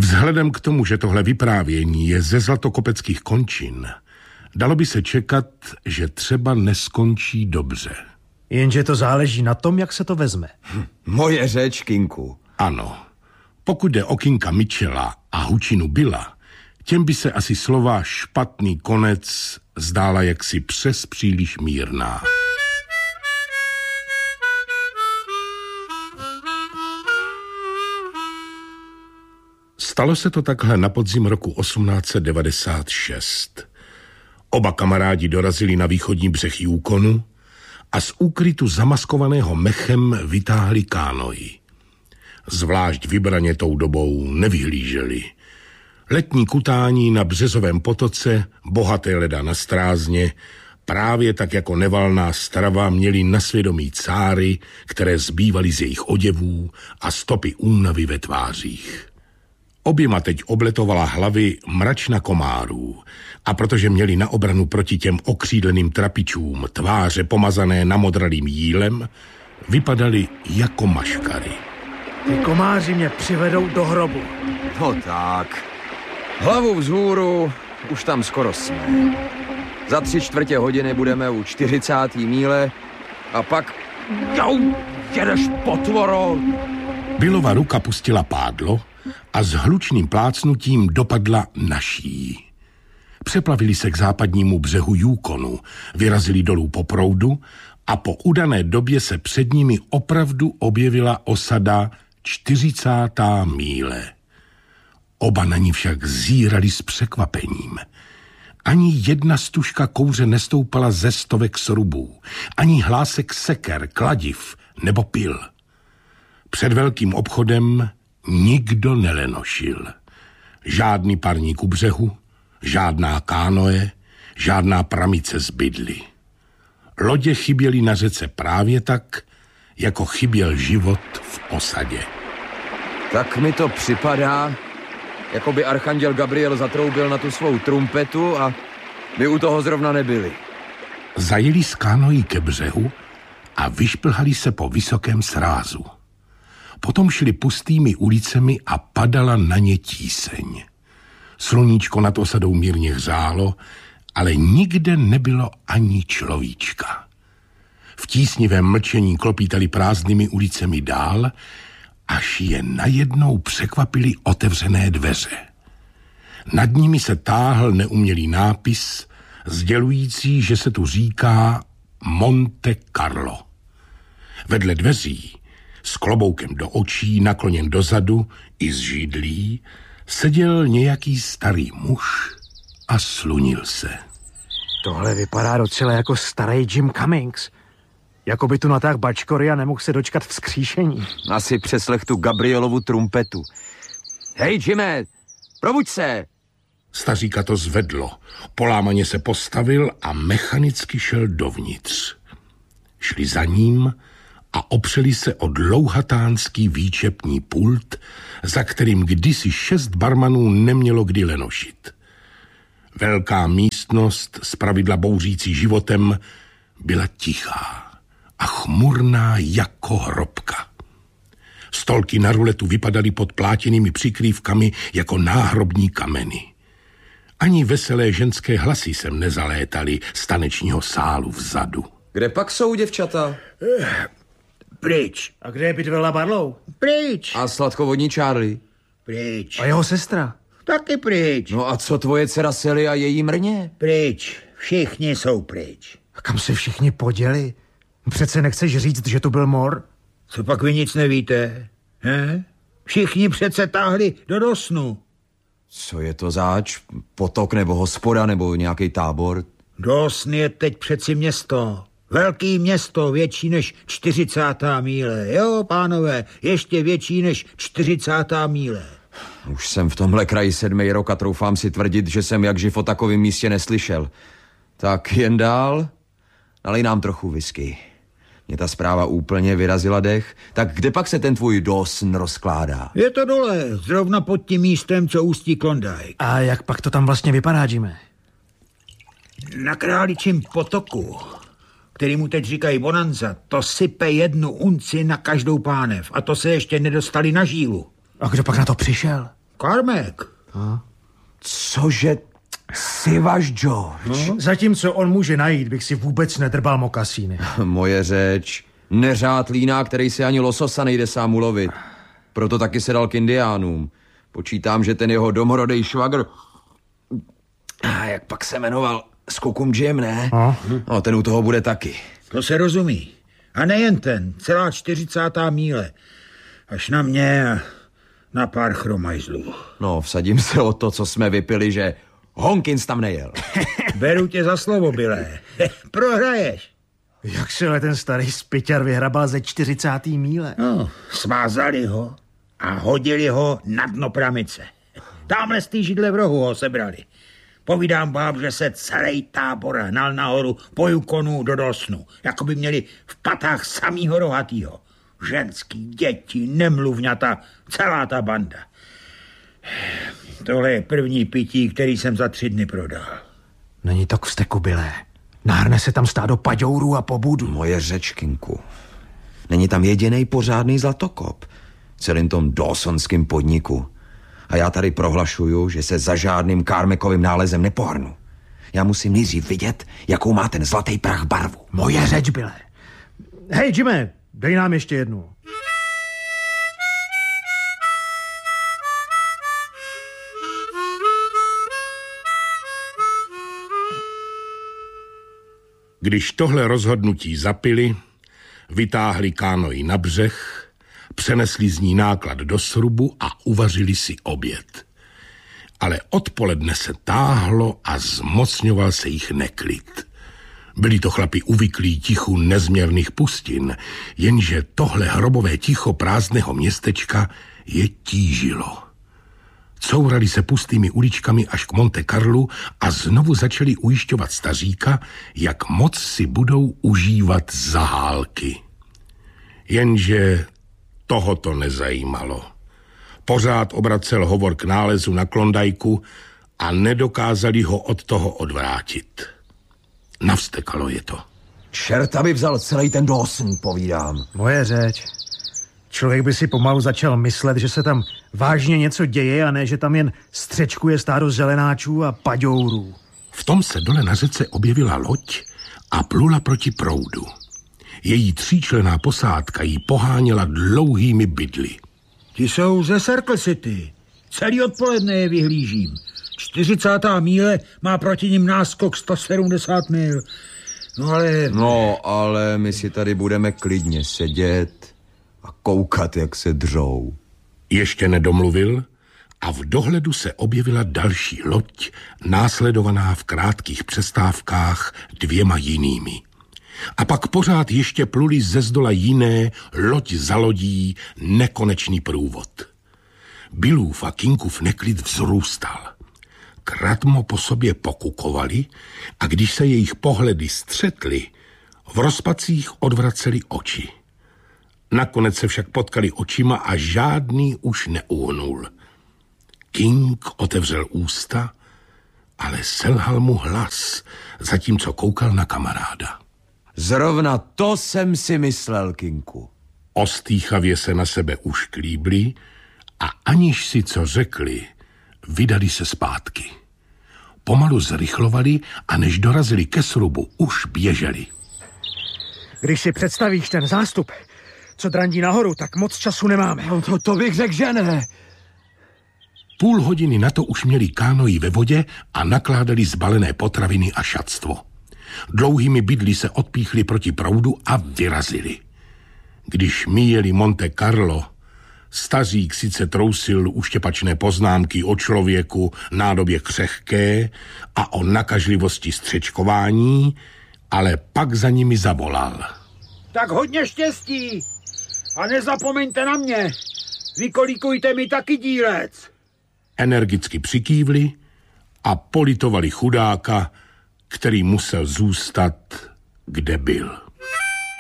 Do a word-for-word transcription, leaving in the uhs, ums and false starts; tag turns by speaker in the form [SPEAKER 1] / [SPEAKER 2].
[SPEAKER 1] Vzhledem k tomu, že tohle vyprávění je ze zlatokopeckých končin, dalo by se čekat, že třeba neskončí dobře.
[SPEAKER 2] Jenže to záleží na tom, jak se to vezme.
[SPEAKER 3] Hm, moje řeč, Kinku.
[SPEAKER 1] Ano. Pokud jde o Kinka Mitchella a Hučinu Billa, těm by se asi slova špatný konec zdála jaksi přes příliš mírná. Stalo se to takhle na podzim roku osmnáct set devadesát šest. Oba kamarádi dorazili na východní břeh Yukonu a z úkrytu zamaskovaného mechem vytáhli kánoji. Zvlášť vybraně tou dobou nevyhlíželi. Letní kutání na březovém potoce, bohaté leda na strázně, právě tak jako nevalná strava měli na svědomí cáry, které zbývaly z jejich oděvů a stopy únavy ve tvářích. Oběma teď obletovala hlavy mračna komárů a protože měli na obranu proti těm okřídleným trapičům tváře pomazané namodralým jílem, vypadali jako maškary.
[SPEAKER 2] Ty komáři mě přivedou do hrobu.
[SPEAKER 3] No tak. Hlavu vzhůru, už tam skoro jsme. Za tři čtvrtě hodiny budeme u čtyřicáté míle a pak... Jau, jedeš, potvoro!
[SPEAKER 1] Billova ruka pustila pádlo a s hlučným plácnutím dopadla naší. Přeplavili se k západnímu břehu Yukonu, vyrazili dolů po proudu a po udané době se před nimi opravdu objevila osada čtyřicátá míle. Oba na ní však zírali s překvapením. Ani jedna stužka kouře nestoupala ze stovek srubů, ani hlásek seker, kladiv nebo pil. Před velkým obchodem nikdo nelenošil. Žádný parník u břehu, žádná kánoe, žádná pramice z bydly. Lodě chyběly na řece právě tak, jako chyběl život v osadě.
[SPEAKER 3] Tak mi to připadá, jako by archanděl Gabriel zatroubil na tu svou trumpetu a my u toho zrovna nebyli.
[SPEAKER 1] Zajeli z kánojí ke břehu a vyšplhali se po vysokém srázu. Potom šli pustými ulicemi a padala na ně tíseň. Sluníčko nad osadou mírně hřálo, ale nikde nebylo ani človíčka. V tísnivém mlčení klopítali prázdnými ulicemi dál, až je najednou překvapily otevřené dveře. Nad nimi se táhl neumělý nápis, sdělující, že se tu říká Monte Carlo. Vedle dveří, s kloboukem do očí, nakloněn dozadu i z židlí, seděl nějaký starý muž a slunil se.
[SPEAKER 2] Tohle vypadá docela jako starý Jim Cummings. Jako by tu natáhl bačkory a nemohl se dočkat vzkříšení.
[SPEAKER 3] Asi přeslech tu Gabrielovu trumpetu. Hej, Jime, probuď se!
[SPEAKER 1] Staříka to zvedlo, polámaně se postavil a mechanicky šel dovnitř. Šli za ním a opřeli se o dlouhatánský výčepní pult, za kterým kdysi šest barmanů nemělo kdy lenošit. Velká místnost, zpravidla bouřící životem, byla tichá a chmurná jako hrobka. Stolky na ruletu vypadaly pod plátěnými přikrývkami jako náhrobní kameny. Ani veselé ženské hlasy sem nezalétaly z tanečního sálu vzadu.
[SPEAKER 3] Kde pak jsou děvčata?
[SPEAKER 2] Pryč. A kde je Bidwella Barlow?
[SPEAKER 4] Pryč.
[SPEAKER 3] A sladkovodní Charlie?
[SPEAKER 4] Pryč.
[SPEAKER 2] A jeho sestra?
[SPEAKER 4] Taky pryč.
[SPEAKER 3] No a co tvoje dcera Sally a její mrně?
[SPEAKER 4] Pryč. Všichni jsou pryč.
[SPEAKER 2] A kam se všichni poděli? Přece nechceš říct, že tu byl mor?
[SPEAKER 4] Co pak vy nic nevíte? He? Všichni přece táhli do Dosnu.
[SPEAKER 3] Co je to zač? Potok nebo hospoda nebo nějaký tábor?
[SPEAKER 4] Dosn je teď přeci město. Velký město, větší než čtyřicátá míle. Jo, pánové, ještě větší než čtyřicátá míle.
[SPEAKER 3] Už jsem v tomhle kraji sedmý rok a troufám si tvrdit, že jsem jak živ o takovém místě neslyšel. Tak jen dál, nalej nám trochu whisky. Mě ta zpráva úplně vyrazila dech. Tak kde pak se ten tvůj Dawson rozkládá?
[SPEAKER 4] Je to dole, zrovna pod tím místem, co ústí Klondike.
[SPEAKER 2] A jak pak to tam vlastně vypadá, Jime?
[SPEAKER 4] Na Králičím potoku, kterýmu teď říkají Bonanza, to sype jednu unci na každou pánev. A to se ještě nedostali na žílu.
[SPEAKER 2] A kdo pak na to přišel?
[SPEAKER 4] Karmek.
[SPEAKER 2] A?
[SPEAKER 3] Cože si váš George?
[SPEAKER 2] No? Zatímco on může najít, bych si vůbec nedrbal mokasíny.
[SPEAKER 3] Moje řeč. Neřád líná, který si ani lososa nejde sám ulovit. Proto taky se dal k indiánům. Počítám, že ten jeho domorodej švagr... A jak pak se jmenoval? Skoukum Jim, ne?
[SPEAKER 2] A?
[SPEAKER 3] No, ten u toho bude taky.
[SPEAKER 4] To se rozumí. A nejen ten, celá čtyřicátá míle. Až na mě a na pár chromajzlů.
[SPEAKER 3] No, vsadím se o to, co jsme vypili, že Honkins tam nejel.
[SPEAKER 4] Beru tě za slovo, Bile. Prohraješ.
[SPEAKER 2] Jak se ale ten starý spyťar vyhrabal ze čtyřicátý míle?
[SPEAKER 4] No, svázali ho a hodili ho na dno pramice. Támhle z té židle v rohu ho sebrali. Povídám vám, že se celý tábor hnal nahoru po Yukonu do Dosnu, jako by měli v patách samýho rohatýho. Ženský, děti, nemluvňata, celá ta banda. Tohle je první pití, který jsem za tři dny prodal.
[SPEAKER 2] Není to k vzteku, Bile. Nárne se tam stádo paďourů a pobudů.
[SPEAKER 3] Moje řečkinku. Není tam jedinej pořádný zlatokop v celém tom dawsonském podniku. A já tady prohlašuju, že se za žádným Karmekovým nálezem nepohrnu. Já musím nejdřív vidět, jakou má ten zlatý prach barvu.
[SPEAKER 2] Moje řeč, Bile. Hej, Jimmy, dej nám ještě jednu.
[SPEAKER 1] Když tohle rozhodnutí zapili, vytáhli kánoi na břeh, přenesli z ní náklad do srubu a uvařili si oběd. Ale odpoledne se táhlo a zmocňoval se jich neklid. Byli to chlapi uvyklí tichu nezměrných pustin, jenže tohle hrobové ticho prázdného městečka je tížilo. Courali se pustými uličkami až k Monte Carlu a znovu začali ujišťovat staříka, jak moc si budou užívat zahálky. Jenže toho to nezajímalo. Pořád obracel hovor k nálezu na Klondajku a nedokázali ho od toho odvrátit. Navstekalo je to.
[SPEAKER 3] Čert, aby vzal celý ten Dawson, povídám.
[SPEAKER 2] Moje řeč. Člověk by si pomalu začal myslet, že se tam vážně něco děje a ne, že tam jen střečkuje stádo zelenáčů a paďourů.
[SPEAKER 1] V tom se dole na řece objevila loď a plula proti proudu. Její tříčlenná posádka jí poháněla dlouhými bydly.
[SPEAKER 4] Ti jsou ze Circle City. Celý odpoledne je vyhlížím. čtyřicátá míle má proti nim náskok sto sedmdesát mil. No ale...
[SPEAKER 3] No, ale my si tady budeme klidně sedět a koukat, jak se dřou.
[SPEAKER 1] Ještě nedomluvil a v dohledu se objevila další loď, následovaná v krátkých přestávkách dvěma jinými. A pak pořád ještě pluli ze zdola jiné, loď za lodí, nekonečný průvod. Billův a Kingův neklid vzrůstal. Kratmo po sobě pokukovali a když se jejich pohledy střetly, v rozpacích odvraceli oči. Nakonec se však potkali očima a žádný už neuhnul. King otevřel ústa, ale selhal mu hlas, zatímco koukal na kamaráda.
[SPEAKER 3] Zrovna to jsem si myslel, Kinku.
[SPEAKER 1] Ostýchavě se na sebe ušklíbli a aniž si co řekli, vydali se zpátky. Pomalu zrychlovali a než dorazili ke srubu, už běželi.
[SPEAKER 2] Když si představíš ten zástup, co drandí nahoru, tak moc času nemáme.
[SPEAKER 3] No to, to bych řekl, že ne.
[SPEAKER 1] Půl hodiny na to už měli kánoji ve vodě a nakládali zbalené potraviny a šatstvo. Dlouhými bydly se odpíchli proti proudu a vyrazili. Když míjeli Monte Carlo, stařík sice trousil uštěpačné poznámky o člověku nádobě křehké a o nakažlivosti střečkování, ale pak za nimi zavolal.
[SPEAKER 4] Tak hodně štěstí a nezapomeňte na mě. Vykolíkujte mi taky dílec.
[SPEAKER 1] Energicky přikývli a politovali chudáka, který musel zůstat, kde byl.